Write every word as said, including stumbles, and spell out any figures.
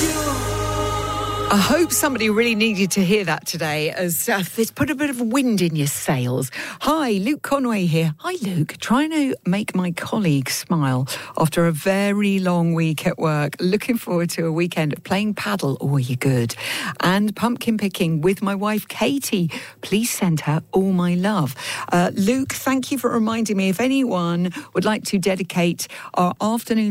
I hope somebody really needed to hear that today, as uh, it's put a bit of wind in your sails. Hi, Luke Conway here. Hi, Luke. Trying to make my colleagues smile after a very long week at work. Looking forward to a weekend of playing paddle. Oh, you're good. And pumpkin picking with my wife, Katie. Please send her all my love. Uh, Luke, thank you for reminding me. If anyone would like to dedicate our afternoon